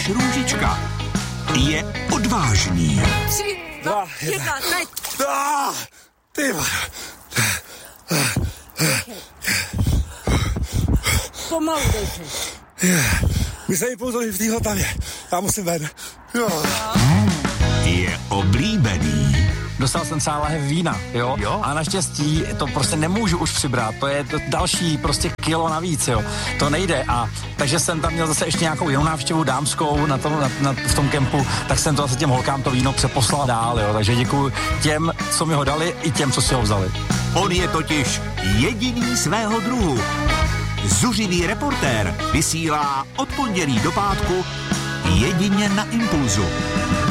než Růžička. Je odvážný. 3, 2, 1, teď! Ty vole. Pomalu dejte. My se jí pouzoli v té hotavě. Já musím ven. Je oblíbený. Dostal jsem celá lahev vína, jo? A naštěstí to prostě nemůžu už přibrat, to je to další prostě kilo navíc, jo? To nejde a takže jsem tam měl zase ještě nějakou jinou návštěvu dámskou v tom kempu, tak jsem to zase těm holkám to víno přeposlal dál, jo? Takže děkuju těm, co mi ho dali, i těm, co si ho vzali. On je totiž jediný svého druhu. Zuřivý reportér vysílá od pondělí do pátku jedině na Impulzu.